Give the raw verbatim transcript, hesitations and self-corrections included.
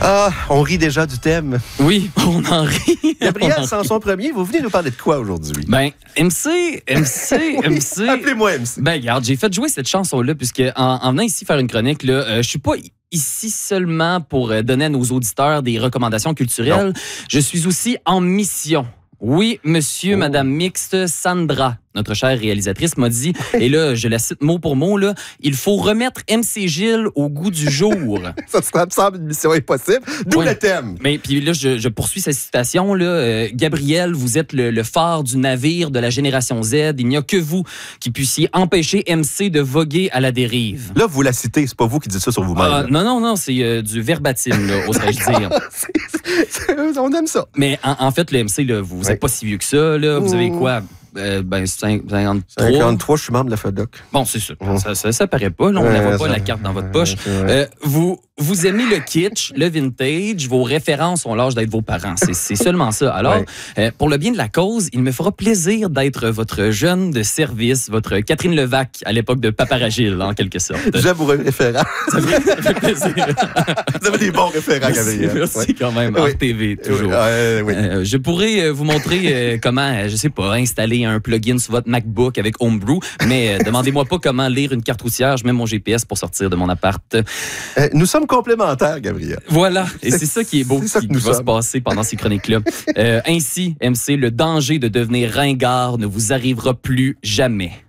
Ah, on rit déjà du thème. Oui, on en rit. Gabriel Sanson premier, vous venez nous parler de quoi aujourd'hui? Ben, M C, M C, oui, M C. Appelez-moi M C. Ben, regarde, j'ai fait jouer cette chanson-là, puisque en, en venant ici faire une chronique, là, euh, je suis pas ici seulement pour euh, donner à nos auditeurs des recommandations culturelles. Non. Je suis aussi en mission. Oui, monsieur, oh. madame mixte, Sandra, notre chère réalisatrice, m'a dit, et là, je la cite mot pour mot, là, il faut remettre M C Gilles au goût du jour. Ça me semble une mission impossible. D'où ouais. le thème. Mais puis là, je, je poursuis cette citation. Là. Euh, Gabriel, vous êtes le, le phare du navire de la génération Z. Il n'y a que vous qui puissiez empêcher M C de voguer à la dérive. Là, vous la citez, c'est pas vous qui dites ça sur vous-même. Ah, non, non, non, c'est euh, du verbatim, là, oserais-je dire. c'est, c'est, on aime ça. Mais en, en fait, le M C, là, vous n'êtes ouais. pas si vieux que ça. Là. Vous avez quoi? Euh, ben, cinquante-trois. cinquante-trois, je suis membre de la F E D O C. Bon, c'est ça. Mmh. Ça, ça. Ça paraît pas. Là, on ne ouais, voit pas, la carte dans votre poche. Euh, vous, vous aimez le kitsch, le vintage. Vos références ont l'âge d'être vos parents. C'est, c'est seulement ça. Alors, ouais. euh, pour le bien de la cause, il me fera plaisir d'être votre jeune de service, votre Catherine Levac à l'époque de Paparagile, en quelque sorte. J'aime vos référents. Ça fait, ça fait plaisir. Vous avez des bons référents, Gabriel. Merci, merci ouais. quand même. Oui. R T V, toujours. Oui. Oui. Euh, je pourrais vous montrer euh, comment, je sais pas, installer un plugin sur votre MacBook avec Homebrew, mais euh, demandez-moi pas comment lire une carte routière. Je mets mon G P S pour sortir de mon appart. Euh, nous sommes complémentaires, Gabriel. Voilà, et c'est ça qui est beau, c'est qui, qui va se passer pendant ces chroniques-là. Euh, ainsi, M C, le danger de devenir ringard ne vous arrivera plus jamais.